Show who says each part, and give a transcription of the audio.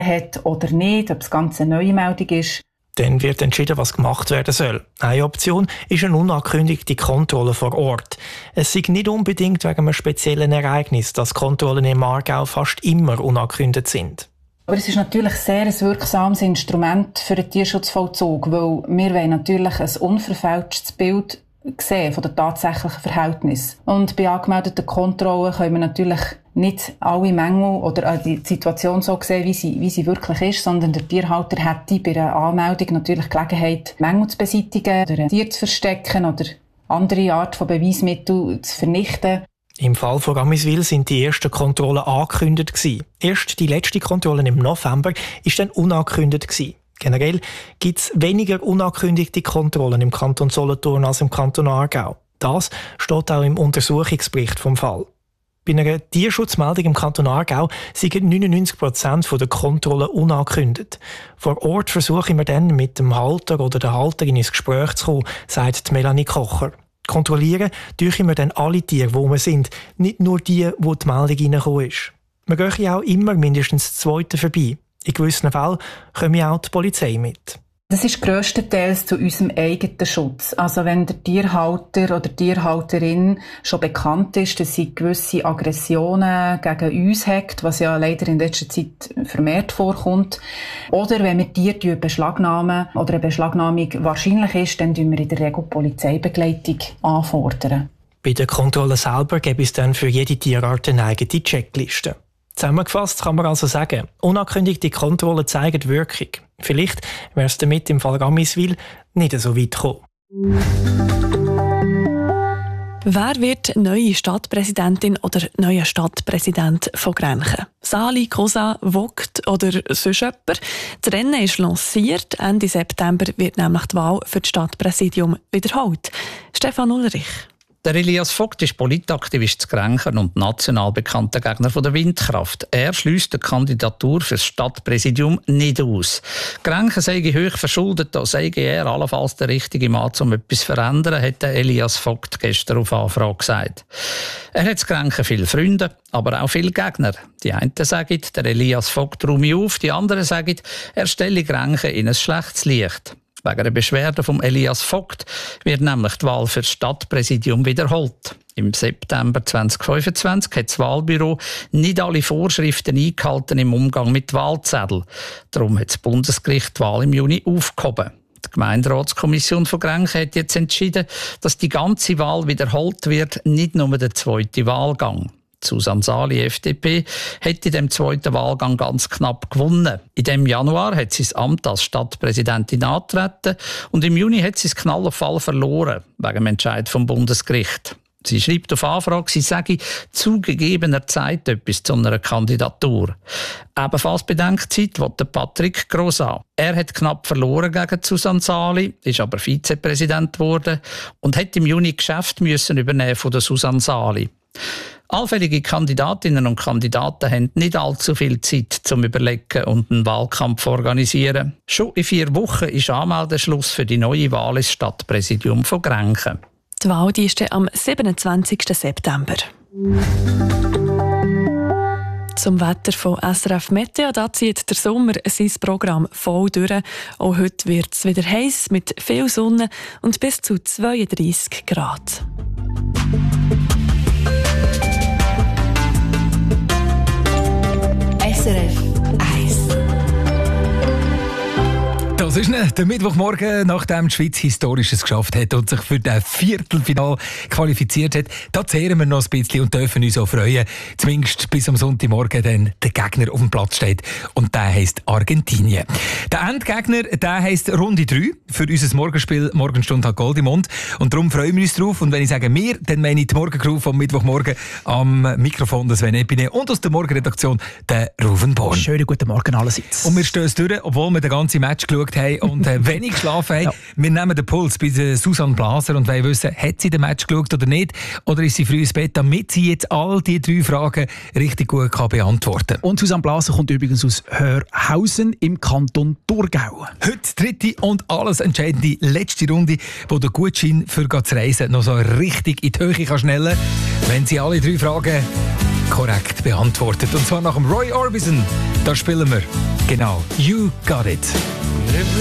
Speaker 1: hat oder nicht, ob das Ganze eine neue Meldung ist.
Speaker 2: Dann wird entschieden, was gemacht werden soll. Eine Option ist eine unangekündigte Kontrolle vor Ort. Es sei nicht unbedingt wegen einem speziellen Ereignis, dass Kontrollen im Aargau fast immer unangekündigt sind.
Speaker 1: Aber es ist natürlich sehr ein wirksames Instrument für den Tierschutzvollzug, weil wir wollen natürlich ein unverfälschtes Bild sehen von den tatsächlichen Verhältnissen. Und bei angemeldeten Kontrollen können wir natürlich nicht alle Mängel oder die Situation so sehen, wie sie wirklich ist, sondern der Tierhalter hätte bei einer Anmeldung natürlich Gelegenheit, Mängel zu beseitigen oder ein Tier zu verstecken oder andere Art von Beweismitteln zu vernichten.
Speaker 2: Im Fall von Gamiswil sind die ersten Kontrollen angekündigt gewesen. Erst die letzte Kontrolle im November ist dann unangekündigt gewesen. Generell gibt es weniger unangekündigte Kontrollen im Kanton Solothurn als im Kanton Aargau. Das steht auch im Untersuchungsbericht vom Fall. Bei einer Tierschutzmeldung im Kanton Aargau sind 99% der Kontrollen unangekündigt. Vor Ort versuchen wir dann mit dem Halter oder der Halterin ins Gespräch zu kommen, sagt Melanie Kocher. Kontrollieren dürfen wir dann alle Tiere, wo wir sind, nicht nur die, wo die Meldung reingekommen ist. Wir gehen ja auch immer mindestens das Zweite vorbei. In gewissen Fällen kommt ja auch die Polizei mit.
Speaker 1: Das ist grösstenteils zu unserem eigenen Schutz. Also wenn der Tierhalter oder die Tierhalterin schon bekannt ist, dass sie gewisse Aggressionen gegen uns hat, was ja leider in letzter Zeit vermehrt vorkommt, oder wenn wir Tiere beschlagnahmen oder eine Beschlagnahmung wahrscheinlich ist, dann tun wir in der Regel Polizeibegleitung anfordern.
Speaker 2: Bei der Kontrolle selber gibt es dann für jede Tierart eine eigene Checkliste. Zusammengefasst kann man also sagen, unangekündigte Kontrollen zeigen Wirkung. Vielleicht wäre es damit im Fall Gamiswil nicht so weit gekommen.
Speaker 3: Wer wird neue Stadtpräsidentin oder neuer Stadtpräsident von Grenchen? Sali, Cosa, Vogt oder sonst jemand? Das Rennen ist lanciert. Ende September wird nämlich die Wahl für das Stadtpräsidium wiederholt. Stefan Ulrich.
Speaker 4: Der Elias Vogt ist Politaktivist zu Grenchen und national bekannter Gegner von der Windkraft. Er schliesst die Kandidatur für das Stadtpräsidium nicht aus. Grenchen sei hoch verschuldet, da sei er allenfalls der richtige Mann, um etwas zu verändern, hat Elias Vogt gestern auf Anfrage gesagt. Er hat zu Grenchen viele Freunde, aber auch viele Gegner. Die einen sagen, der Elias Vogt räume auf, die anderen sagen, er stelle Grenchen in ein schlechtes Licht. Wegen einer Beschwerde von Elias Vogt wird nämlich die Wahl für das Stadtpräsidium wiederholt. Im September 2025 hat das Wahlbüro nicht alle Vorschriften eingehalten im Umgang mit Wahlzetteln. Darum hat das Bundesgericht die Wahl im Juni aufgehoben. Die Gemeinderatskommission von Grenchen hat jetzt entschieden, dass die ganze Wahl wiederholt wird, nicht nur der zweite Wahlgang. Susanne Sali, FDP, hat in dem zweiten Wahlgang ganz knapp gewonnen. In dem Januar hat sie das Amt als Stadtpräsidentin angetreten und im Juni hat sie das Knall auf Fall verloren, wegen dem Entscheid vom Bundesgericht. Sie schreibt auf Anfrage, sie sage zu gegebener Zeit etwas zu einer Kandidatur. Ebenfalls Bedenkzeit will der Patrick Grosa. Er hat knapp verloren gegen Susanne Sali, ist aber Vizepräsident geworden und hat im Juni Geschäft müssen übernehmen von der Susanne Sali. Allfällige Kandidatinnen und Kandidaten haben nicht allzu viel Zeit zum Überlegen und einen Wahlkampf organisieren. Schon in 4 Wochen ist Anmeldeschluss für die neue Wahl ins Stadtpräsidium von Grenchen.
Speaker 3: Die Wahl die ist am 27. September. Zum Wetter von SRF Meteo, da zieht der Sommer sein Programm voll durch. Auch heute wird es wieder heiß mit viel Sonne und bis zu 32 Grad.
Speaker 5: SRF 1.
Speaker 6: Das ist der Mittwochmorgen, nachdem die Schweiz Historisches geschafft hat und sich für das Viertelfinale qualifiziert hat. Da zehren wir noch ein bisschen und dürfen uns auch freuen. Zumindest bis am Sonntagmorgen dann der Gegner auf dem Platz steht. Und der heisst Argentinien. Der Endgegner, der heisst Runde 3 für unser Morgenspiel «Morgenstunde hat Gold im Mund». Und darum freuen wir uns drauf. Und wenn ich sage «wir», dann meine ich die Morgencrew vom Mittwochmorgen am Mikrofon, das Sven Epine und aus der Morgenredaktion der Ruven Born.
Speaker 7: Schönen guten Morgen allerseits.
Speaker 6: Und wir stehen es durch, obwohl wir den ganzen Match geschaut haben und wenig geschlafen haben. Ja. Wir nehmen den Puls bei Susanne Blaser und wollen wissen, hat sie den Match geschaut oder nicht? Oder ist sie früh ins Bett, damit sie jetzt all die 3 Fragen richtig gut kann beantworten kann.
Speaker 7: Und Susanne Blaser kommt übrigens aus Hörhausen im Kanton Thurgau.
Speaker 6: Heute dritte und alles entscheidende letzte Runde, wo der Gutschein für zu reisen noch so richtig in die Höhe kann schnellen. Wenn Sie alle 3 Fragen korrekt beantwortet. Und zwar nach dem Roy Orbison. Da spielen wir genau You Got It.